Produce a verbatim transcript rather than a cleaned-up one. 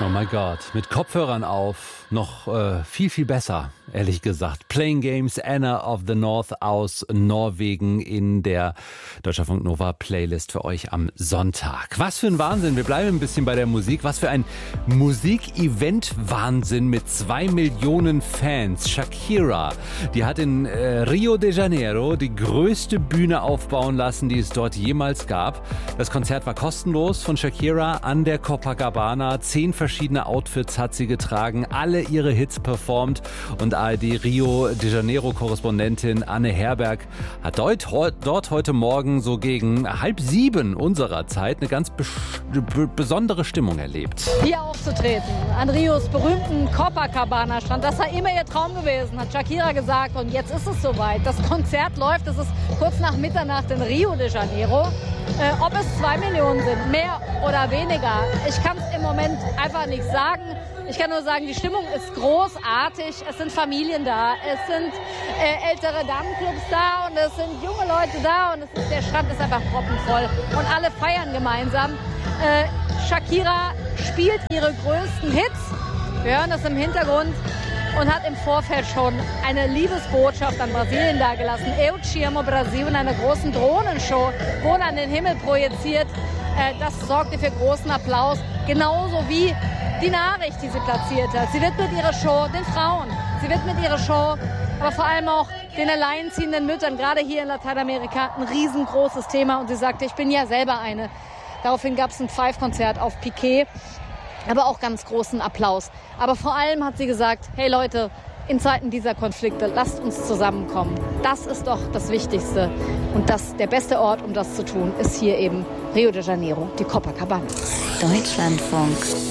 Oh mein Gott, mit Kopfhörern auf, noch äh, viel, viel besser, ehrlich gesagt. Playing Games, Anna of the North aus Norwegen in der Deutschlandfunk Nova Playlist für euch am Sonntag. Was für ein Wahnsinn, wir bleiben ein bisschen bei der Musik. Was für ein Musik-Event-Wahnsinn mit zwei Millionen Fans. Shakira, die hat in äh, Rio de Janeiro die größte Bühne aufbauen lassen, die es dort jemals gab. Das Konzert war kostenlos von Shakira an der Copacabana. Zehn verschiedene Outfits hat sie getragen, alle ihre Hits performt und die Rio de Janeiro-Korrespondentin Anne Herberg hat dort, dort heute Morgen so gegen halb sieben unserer Zeit eine ganz bes- b- besondere Stimmung erlebt. Hier aufzutreten, an Rios berühmten Copacabana-Strand, das sei immer ihr Traum gewesen, hat Shakira gesagt, und jetzt ist es soweit. Das Konzert läuft, es ist kurz nach Mitternacht in Rio de Janeiro. Äh, ob es zwei Millionen sind, mehr oder weniger, ich kann es im Moment einfach nicht sagen. Ich kann nur sagen, die Stimmung ist großartig. Es sind Familien da, es sind äh, ältere Damenclubs da und es sind junge Leute da und es ist, der Strand ist einfach proppenvoll und alle feiern gemeinsam. Äh, Shakira spielt ihre größten Hits, wir hören das im Hintergrund, und hat im Vorfeld schon eine Liebesbotschaft an Brasilien dargelassen. Eu te amo Brasil in einer großen Drohnenshow wurde an den Himmel projiziert. Äh, das sorgte für großen Applaus, genauso wie die Nachricht, die sie platziert hat. Sie widmet ihre Show den Frauen, sie widmet ihre Show, aber vor allem auch den alleinziehenden Müttern, gerade hier in Lateinamerika, ein riesengroßes Thema. Und sie sagte, ich bin ja selber eine. Daraufhin gab es ein Five-Konzert auf Piquet, aber auch ganz großen Applaus. Aber vor allem hat sie gesagt, hey Leute, in Zeiten dieser Konflikte, lasst uns zusammenkommen. Das ist doch das Wichtigste. Und das, der beste Ort, um das zu tun, ist hier eben Rio de Janeiro, die Copacabana. Deutschlandfunk